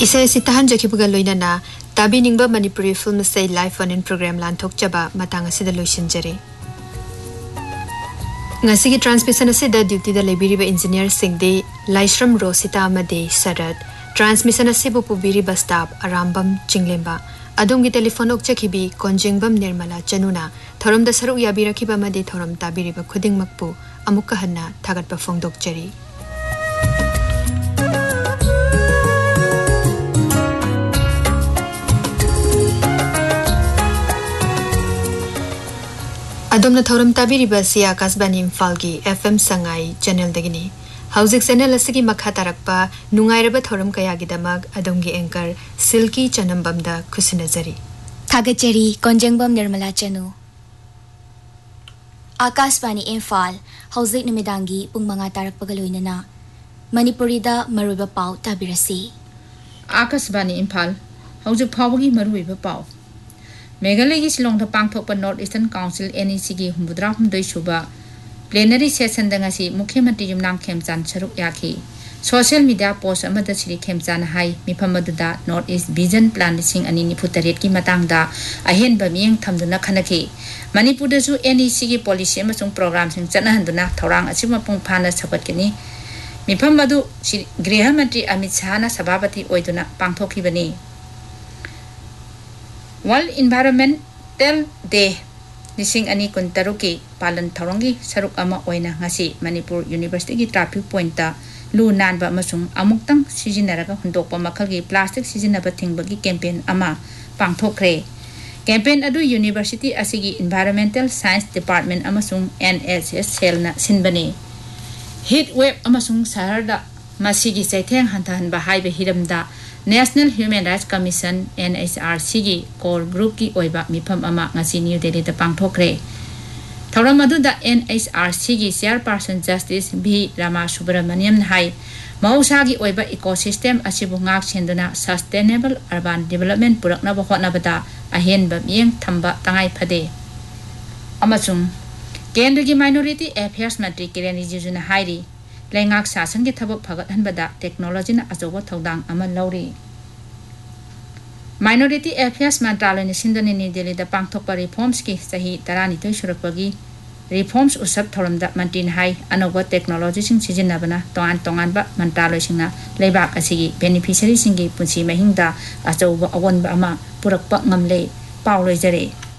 इसे सिताहन जखिबुगा लोइनाना ताबी निंगबा मणिपुरी फिल्म से live phone in programme लांथोक चबा Matang असिदा लोइसिनजरे ngasi ki transmission asida duty da lebiriba engineer singde laisram rosita amade sarat transmission asibu pubiri bus stop arambam chinglemba adongi telephone ok chakhibi konjengbam nirmala chanuna thorom da saruk yabirakiba amade thorom tabiriba khudingmakpu amukka hanna thagatpa phongdokjari Adom na thoram tabiri basi Akasbani Imphal FM Sangai channel dagini Hauzik channel asigi makha tarakpa nungairaba thoram kaya gidamag adongi anchor Silky Chanambamda khusinajari Thagachari Konjengbam Nirmala Chanu Akasbani Imphal Hauzik numidangi pung mga tarakpa galoinana Manipuri da maruiba pau tabirasi Akasbani Imphal Hauzik phawagi maruiba pau Meghalaya ki Shillong da pangthokpa North Eastern Council NEC ki humudra humdoi suba plenary session da ngasi Mukhyamantri Yumnam Khemchan saruk yakhi social media post amada Shri Khemchan hai mifam aduda North East Vision Plan lising ani nifutaret ki matang da ahen ba miyeng thamduna khanaki Manipur da su NEC ki policy amasung program sing chanahanduna thorang achima pung phana sabatkini mifam adu Shri Griha Mantri Amit Shah na sabhapati oiduna pangthokibani World Environmental Day Nising ani kuntaruki palan thorongi saruk ama oina ngasi Manipur University ki traffic point ta lu nanba amasung amuktang sijinaraga hundokpa makhal gi plastic sijinaba thingbagi campaign ama pangthokre campaign adu university asigi Environmental Science Department amasung NSS cell na sinbani heat wave amasung saharda masigi saitheng hantahan ba haibe hiramda National Human Rights Commission NHRC ki core group ki oiba mifam ama ngasi New Delhi da pangthokre thoram adu da NHRC ki chairperson Justice B Rama Subramaniam hai mausa gi oiba ecosystem asibu ngak chenduna sustainable urban development purakna ba hotna bada ahen ba mieng thamba tangai phade amasung kendra ki minority affairs mantri Kiren Rijiju na hairi Lengak sasan ki thabak phagat hanbada technology na ajoba thodang ama lauri Minority Affairs Mantralaya ni sindani New Delhi da pangthokpa reforms ki sahi 12 surakpagi reforms usap thoramda mantin hai anoba technology sing sijinabana tongan ba mantralaya singna leibak asigi beneficiary singi punsi mahingda ajoba awonba ama purakpa ngamle pauloi jare